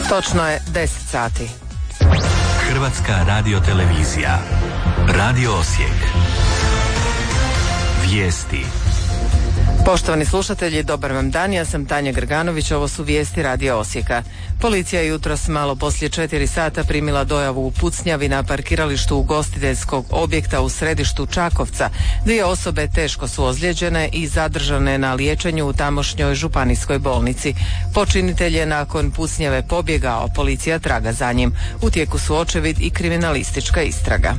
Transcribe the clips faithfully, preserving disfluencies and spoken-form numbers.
Točno je deset sati. Hrvatska radiotelevizija. Radio Osijek. Vijesti. Poštovani slušatelji, dobar vam dan, ja sam Tanja Grganović, ovo su vijesti Radio Osijeka. Policija jutros malo poslije četiri sata primila dojavu u pucnjavi na parkiralištu ugostiteljskog objekta u središtu Čakovca. Dvije osobe teško su ozlijeđene i zadržane na liječenju u tamošnjoj županijskoj bolnici. Počinitelj je nakon pucnjave pobjegao, policija traga za njim. U tijeku su očevid i kriminalistička istraga.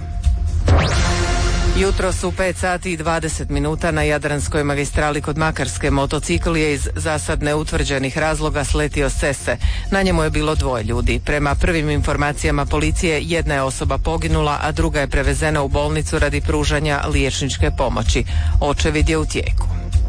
Jutros u pet sati i dvadeset minuta na Jadranskoj magistrali kod Makarske motocikl je iz zasad neutvrđenih razloga sletio s ceste. Na njemu je bilo dvoje ljudi. Prema prvim informacijama policije jedna je osoba poginula, a druga je prevezena u bolnicu radi pružanja liječničke pomoći. Očevid je u tijeku.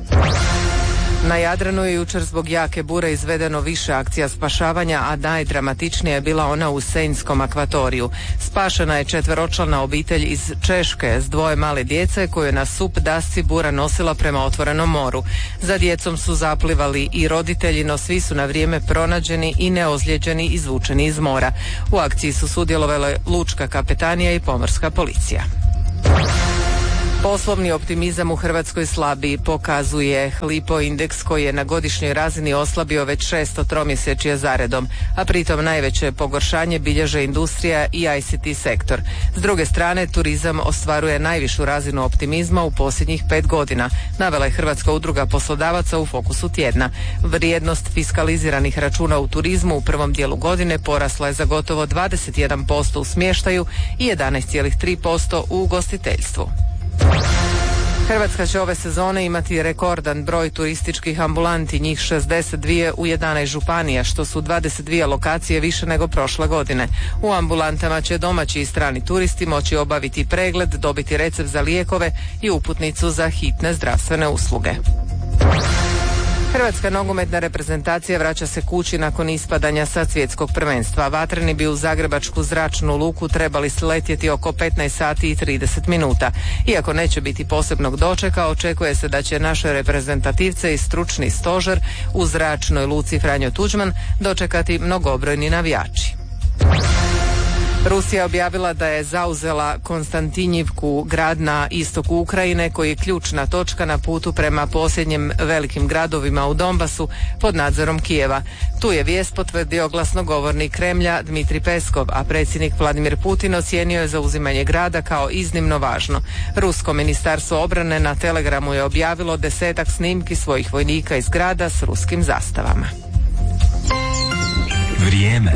Na Jadranu je jučer zbog jake bure izvedeno više akcija spašavanja, a najdramatičnija je bila ona u Senjskom akvatoriju. Spašena je četveročlana obitelj iz Češke s dvoje male djece koju je na sup dasci bura nosila prema otvorenom moru. Za djecom su zaplivali i roditelji, no svi su na vrijeme pronađeni i neozlijeđeni izvučeni iz mora. U akciji su sudjelovale lučka kapetanija i pomorska policija. Poslovni optimizam u Hrvatskoj slabiji, pokazuje Hlipo indeks koji je na godišnjoj razini oslabio već šesto tromjesečje zaredom, a pritom najveće pogoršanje bilježe industrija i I C T sektor. S druge strane, turizam ostvaruje najvišu razinu optimizma u posljednjih pet godina, navela je Hrvatska udruga poslodavaca u Fokusu tjedna. Vrijednost fiskaliziranih računa u turizmu u prvom dijelu godine porasla je za gotovo dvadeset jedan posto u smještaju i jedanaest zarez tri posto u ugostiteljstvu. Hrvatska će ove sezone imati rekordan broj turističkih ambulanti, njih šezdeset dvije u jedanaest županija, što su dvadeset dvije lokacije više nego prošle godine. U ambulantama će domaći i strani turisti moći obaviti pregled, dobiti recept za lijekove i uputnicu za hitne zdravstvene usluge. Hrvatska nogometna reprezentacija vraća se kući nakon ispadanja sa svjetskog prvenstva. Vatreni bi u zagrebačku zračnu luku trebali sletjeti oko petnaest sati i trideset minuta. Iako neće biti posebnog dočeka, očekuje se da će naše reprezentativce i stručni stožer u zračnoj luci Franjo Tuđman dočekati mnogobrojni navijači. Rusija objavila da je zauzela Konstantinjivku, grad na istoku Ukrajine koji je ključna točka na putu prema posljednjim velikim gradovima u Donbasu pod nadzorom Kijeva. Tu je vijest potvrdio glasnogovornik Kremlja Dmitrij Peskov, a predsjednik Vladimir Putin ocijenio je zauzimanje grada kao iznimno važno. Rusko ministarstvo obrane na Telegramu je objavilo desetak snimki svojih vojnika iz grada s ruskim zastavama. Vrijeme.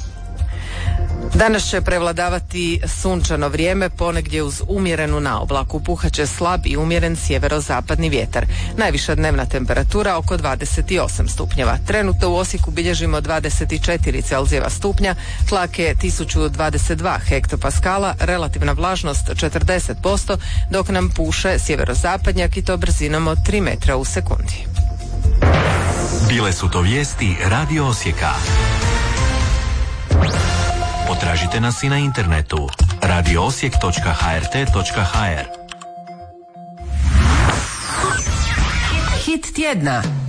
Danas će prevladavati sunčano vrijeme, ponegdje uz umjerenu naoblaku. Puhaće slab i umjeren sjeverozapadni vjetar. Najviša dnevna temperatura oko dvadeset osam stupnjeva. Trenutno u Osijeku bilježimo dvadeset četiri Celzijeva stupnja, tlak je tisuću dvadeset dva hektopaskala, relativna vlažnost četrdeset posto, dok nam puše sjeverozapadnjak i to brzinom od tri metra u sekundi. Bile su to vijesti Radio Osijeka. Potražite nas i na internetu radio osijek točka h r t točka h r. Hit tjedna.